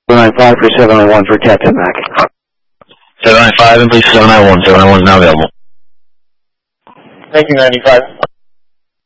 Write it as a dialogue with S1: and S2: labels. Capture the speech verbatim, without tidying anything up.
S1: seven nine five for seven oh one for Captain Mac.
S2: seven nine five and please seven nine one. seven nine one is now available.
S3: Thank you, ninety-five.